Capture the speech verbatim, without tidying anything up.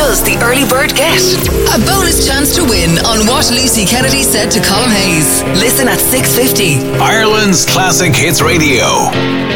does the early bird get? A bonus chance to win on what Lucy Kennedy said to Colin Hayes. Listen at six fifty. Ireland's Classic Hits Radio.